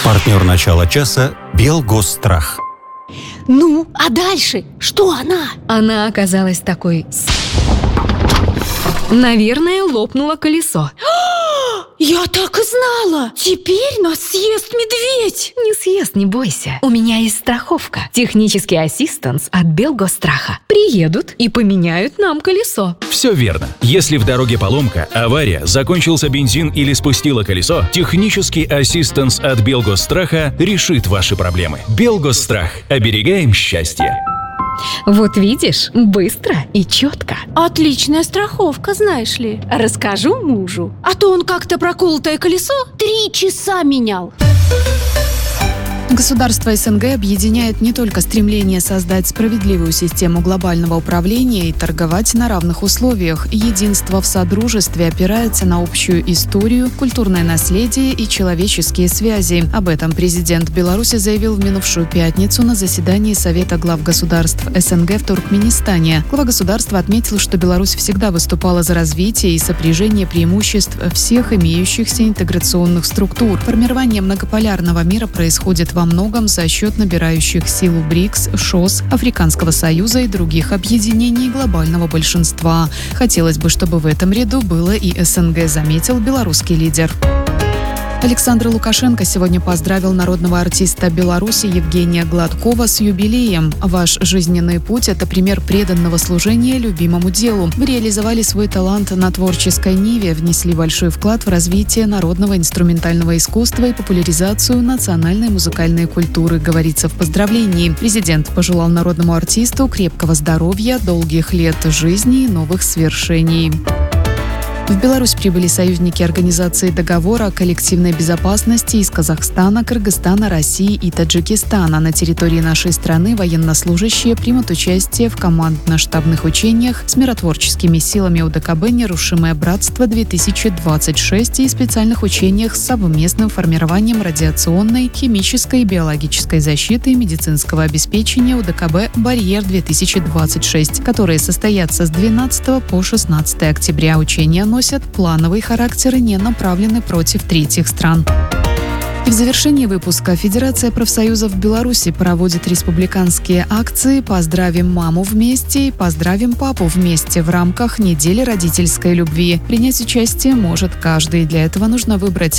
Партнер начала часа «Белгосстрах». Ну, а дальше? Что она? Она оказалась такой... Наверное, лопнуло колесо. Я так и знала! Теперь нас съест медведь! Не съест, не бойся. У меня есть страховка. Технический ассистанс от Белгосстраха. Приедут и поменяют нам колесо. Все верно. Если в дороге поломка, авария, закончился бензин или спустило колесо, технический ассистанс от Белгосстраха решит ваши проблемы. Белгосстрах. Оберегаем счастье. Вот видишь, быстро и четко. Отличная страховка, знаешь ли. Расскажу мужу. А то он как-то проколотое колесо 3 часа менял. Государства СНГ объединяет не только стремление создать справедливую систему глобального управления и торговать на равных условиях. Единство в содружестве опирается на общую историю, культурное наследие и человеческие связи. Об этом президент Беларуси заявил в минувшую пятницу на заседании Совета глав государств СНГ в Туркменистане. Глава государства отметил, что Беларусь всегда выступала за развитие и сопряжение преимуществ всех имеющихся интеграционных структур. Формирование многополярного мира происходит во многом за счет набирающих силу БРИКС, ШОС, Африканского союза и других объединений глобального большинства. Хотелось бы, чтобы в этом ряду было и СНГ, заметил белорусский лидер. Александр Лукашенко сегодня поздравил народного артиста Беларуси Евгения Гладкова с юбилеем. Ваш жизненный путь – это пример преданного служения любимому делу. Вы реализовали свой талант на творческой ниве, внесли большой вклад в развитие народного инструментального искусства и популяризацию национальной музыкальной культуры, говорится в поздравлении. Президент пожелал народному артисту крепкого здоровья, долгих лет жизни и новых свершений. В Беларусь прибыли союзники Организации договора о коллективной безопасности из Казахстана, Кыргызстана, России и Таджикистана. На территории нашей страны военнослужащие примут участие в командно-штабных учениях с миротворческими силами УДКБ «Нерушимое братство-2026» и специальных учениях с совместным формированием радиационной, химической и биологической защиты и медицинского обеспечения УДКБ «Барьер-2026», которые состоятся с 12 по 16 октября. Учения носят плановый характер и не направлены против третьих стран. И в завершении выпуска Федерация профсоюзов Беларуси проводит республиканские акции «Поздравим маму вместе» и «Поздравим папу вместе» в рамках недели родительской любви. Принять участие может каждый. Для этого нужно выбрать